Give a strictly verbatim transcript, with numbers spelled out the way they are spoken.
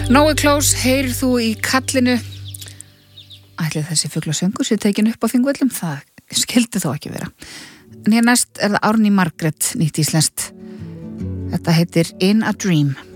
Nói Klós, heyrir þú í kallinu? Ætli þessi fuglasöngur sé tekin upp á Þingvöllum? Það skildi þó ekki vera. En hér næst er það Árný Margrét, nýtt íslenskt. Þetta heitir In a Dream.